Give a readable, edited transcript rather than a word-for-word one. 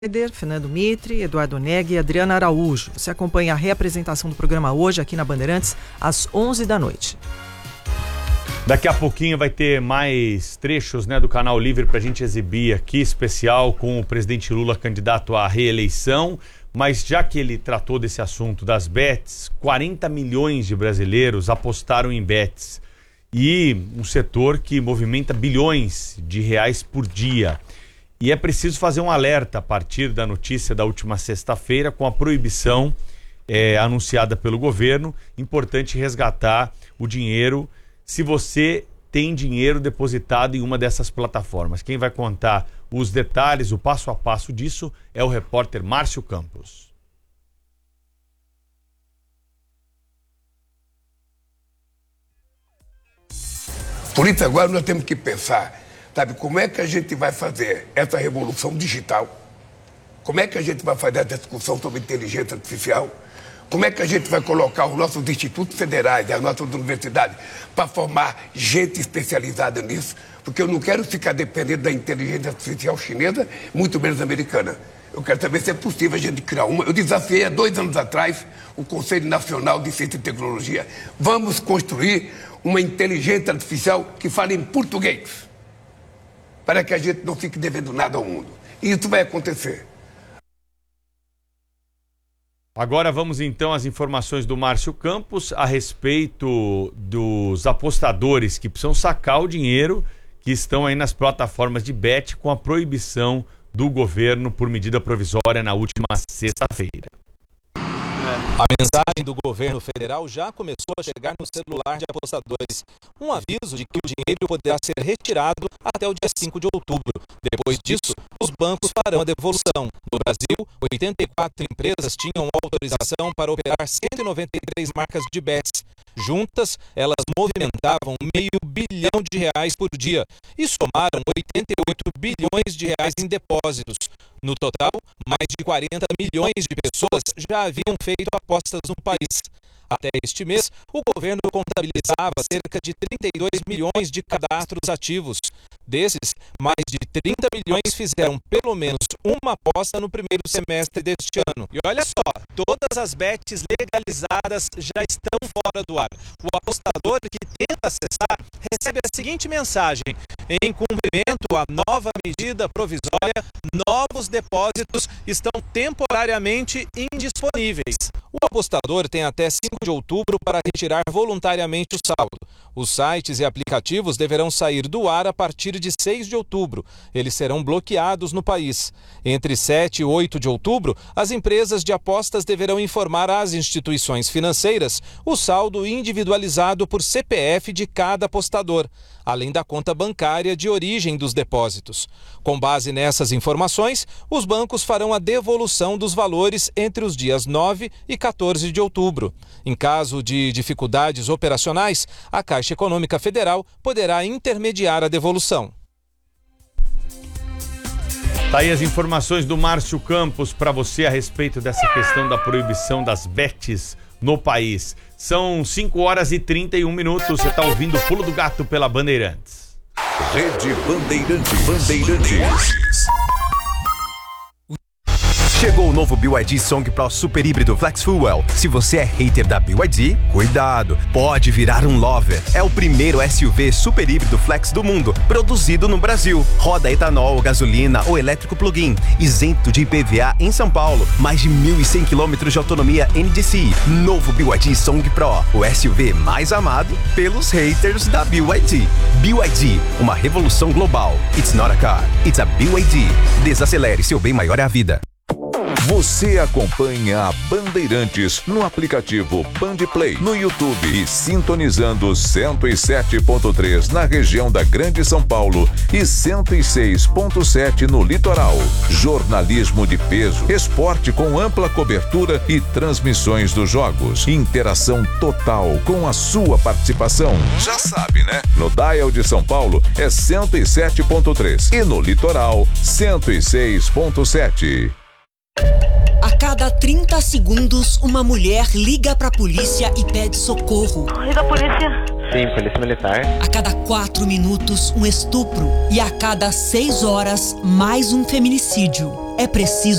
Fernando Mitre, Eduardo Neg e Adriana Araújo. Você acompanha a reapresentação do programa hoje aqui na Bandeirantes às 11 da noite. Daqui a pouquinho vai ter mais trechos, do Canal Livre pra gente exibir aqui, especial com o presidente Lula candidato à reeleição. Mas já que ele tratou desse assunto das bets, 40 milhões de brasileiros apostaram em bets. E um setor que movimenta bilhões de reais por dia. E é preciso fazer um alerta a partir da notícia da última sexta-feira com a proibição anunciada pelo governo. Importante resgatar o dinheiro se você tem dinheiro depositado em uma dessas plataformas. Quem vai contar os detalhes, o passo a passo disso, é o repórter Márcio Campos. Por isso agora nós temos que pensar, sabe, como é que a gente vai fazer essa revolução digital? Como é que a gente vai fazer essa discussão sobre inteligência artificial? Como é que a gente vai colocar os nossos institutos federais e as nossas universidades para formar gente especializada nisso? Porque eu não quero ficar dependendo da inteligência artificial chinesa, muito menos americana. Eu quero saber se é possível a gente criar uma. Eu desafiei há 2 anos atrás o Conselho Nacional de Ciência e Tecnologia. Vamos construir uma inteligência artificial que fale em português, para que a gente não fique devendo nada ao mundo. E isso vai acontecer. Agora vamos então às informações do Márcio Campos a respeito dos apostadores que precisam sacar o dinheiro que estão aí nas plataformas de bet com a proibição do governo por medida provisória na última sexta-feira. A mensagem do governo federal já começou a chegar no celular de apostadores. Um aviso de que o dinheiro poderá ser retirado até o dia 5 de outubro. Depois disso, os bancos farão a devolução. No Brasil, 84 empresas tinham autorização para operar 193 marcas de bets. Juntas, elas movimentavam R$500 bilhão por dia e somaram 88 bilhões de reais em depósitos. No total, mais de 40 milhões de pessoas já haviam feito apostas no país. Até este mês, o governo contabilizava cerca de 32 milhões de cadastros ativos. Desses, mais de 30 milhões fizeram pelo menos uma aposta no primeiro semestre deste ano. E olha só, todas as bets legalizadas já estão fora do ar. O apostador que tenta acessar recebe a seguinte mensagem: em cumprimento à nova medida provisória, novos depósitos estão temporariamente indisponíveis. O apostador tem até 5 de outubro para retirar voluntariamente o saldo. Os sites e aplicativos deverão sair do ar a partir de 6 de outubro. Eles serão bloqueados no país. Entre 7 e 8 de outubro, as empresas de apostas deverão informar às instituições financeiras o saldo individualizado por CPF de cada apostador, além da conta bancária de origem dos depósitos. Com base nessas informações, os bancos farão a devolução dos valores entre os dias 9 e 14 de outubro. Em caso de dificuldades operacionais, a Caixa Econômica Federal poderá intermediar a devolução. Tá aí as informações do Márcio Campos para você a respeito dessa questão da proibição das bets no país. São 5 horas e 31 minutos. Você está ouvindo o Pulo do Gato pela Bandeirantes. Rede Bandeirantes. Chegou o novo BYD Song Pro Super Híbrido Flex Fuel. Se você é hater da BYD, cuidado, pode virar um lover. É o primeiro SUV super híbrido flex do mundo, produzido no Brasil. Roda etanol, gasolina ou elétrico plug-in, isento de IPVA em São Paulo. Mais de 1.100 km de autonomia NDC. Novo BYD Song Pro, o SUV mais amado pelos haters da BYD. BYD, uma revolução global. It's not a car, it's a BYD. Desacelere, seu bem maior é a vida. Você acompanha a Bandeirantes no aplicativo Bandplay, no YouTube e sintonizando 107.3 na região da Grande São Paulo e 106.7 no litoral. Jornalismo de peso, esporte com ampla cobertura e transmissões dos jogos. Interação total com a sua participação. Já sabe, né? No Dial de São Paulo é 107.3 e no litoral 106.7. A cada 30 segundos, uma mulher liga pra polícia e pede socorro. Liga a polícia. Sim, polícia militar. A cada 4 minutos, um estupro. E a cada 6 horas, mais um feminicídio. É preciso